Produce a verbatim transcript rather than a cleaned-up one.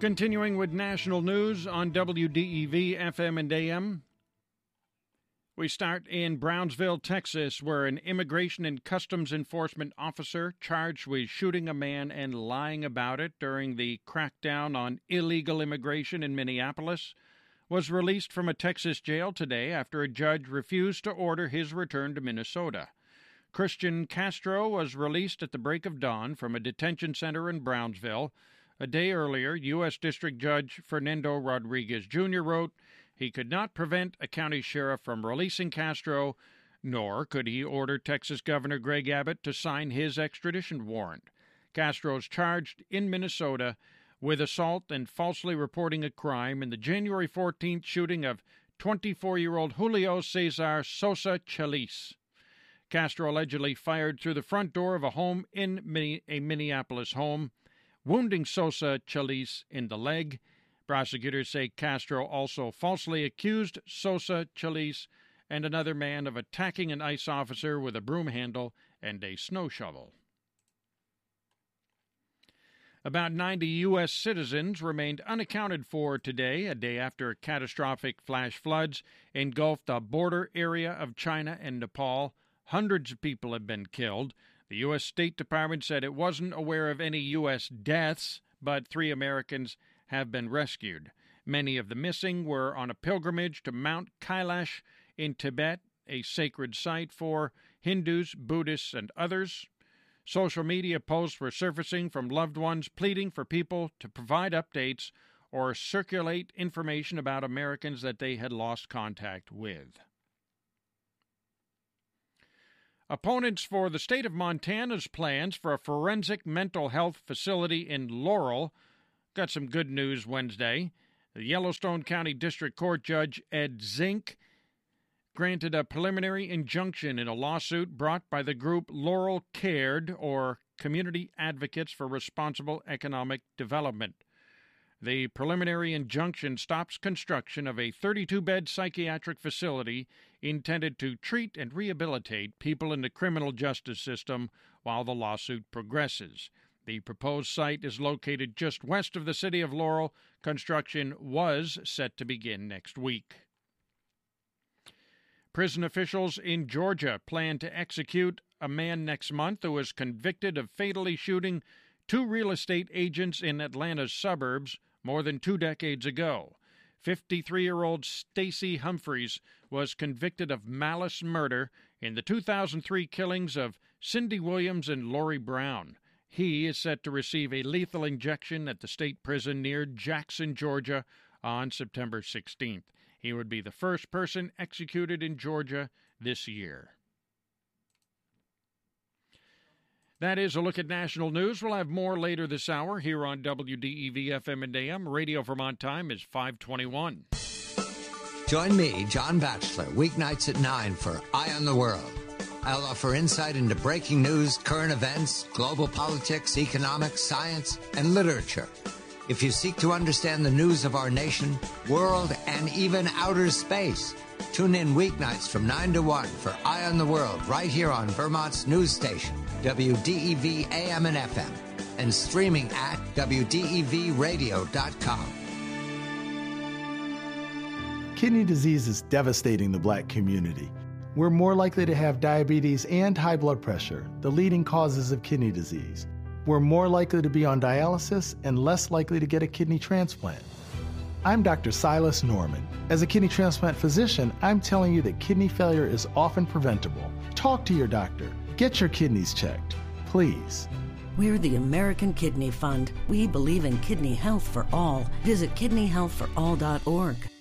Continuing with national news on W D E V F M and A M. We start in Brownsville, Texas, where an Immigration and Customs Enforcement officer charged with shooting a man and lying about it during the crackdown on illegal immigration in Minneapolis was released from a Texas jail today after a judge refused to order his return to Minnesota. Christian Castro was released at the break of dawn from a detention center in Brownsville. A day earlier, U S District Judge Fernando Rodriguez Junior wrote he could not prevent a county sheriff from releasing Castro, nor could he order Texas Governor Greg Abbott to sign his extradition warrant. Castro is charged in Minnesota with assault and falsely reporting a crime in the January fourteenth shooting of twenty-four-year-old Julio Cesar Sosa Chalice. Castro allegedly fired through the front door of a home in a Minneapolis home, wounding Sosa Chalice in the leg. Prosecutors say Castro also falsely accused Sosa Chalice and another man of attacking an ICE officer with a broom handle and a snow shovel. About ninety U S citizens remained unaccounted for today, a day after catastrophic flash floods engulfed the border area of China and Nepal. Hundreds of people have been killed. The U S State Department said it wasn't aware of any U S deaths, but three Americans have been rescued. Many of the missing were on a pilgrimage to Mount Kailash in Tibet, a sacred site for Hindus, Buddhists, and others. Social media posts were surfacing from loved ones pleading for people to provide updates or circulate information about Americans that they had lost contact with. Opponents for the state of Montana's plans for a forensic mental health facility in Laurel got some good news Wednesday. The Yellowstone County District Court Judge Ed Zink granted a preliminary injunction in a lawsuit brought by the group Laurel Cared, or Community Advocates for Responsible Economic Development. The preliminary injunction stops construction of a thirty-two bed psychiatric facility intended to treat and rehabilitate people in the criminal justice system while the lawsuit progresses. The proposed site is located just west of the city of Laurel. Construction was set to begin next week. Prison officials in Georgia plan to execute a man next month who was convicted of fatally shooting two real estate agents in Atlanta's suburbs more than two decades ago. fifty-three-year-old Stacey Humphreys was convicted of malice murder in the two thousand three killings of Cindy Williams and Lori Brown. He is set to receive a lethal injection at the state prison near Jackson, Georgia, on September sixteenth. He would be the first person executed in Georgia this year. That is a look at national news. We'll have more later this hour here on W D E V F M and A M. Radio Vermont time is five twenty-one. Join me, John Batchelor, weeknights at nine for Eye on the World. I'll offer insight into breaking news, current events, global politics, economics, science, and literature. If you seek to understand the news of our nation, world, and even outer space, tune in weeknights from nine to one for Eye on the World right here on Vermont's news station, W D E V A M and F M, and streaming at W D E V radio dot com. Kidney disease is devastating the black community. We're more likely to have diabetes and high blood pressure, the leading causes of kidney disease. We're more likely to be on dialysis and less likely to get a kidney transplant. I'm Doctor Silas Norman. As a kidney transplant physician, I'm telling you that kidney failure is often preventable. Talk to your doctor. Get your kidneys checked, please. We're the American Kidney Fund. We believe in kidney health for all. Visit kidney health for all dot org.